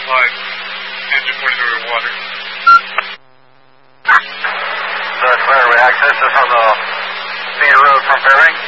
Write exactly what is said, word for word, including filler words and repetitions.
slide. Engine forty over water. That's clear. We access this on the feeder road from Fairbanks.